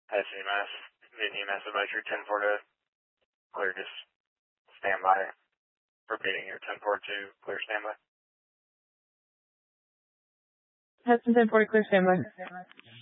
SEMS, VNEMS advisory 10-4 to clear, just stand by. Repeating your 10-4 to clear standby. Hudson 10-4 to clear standby.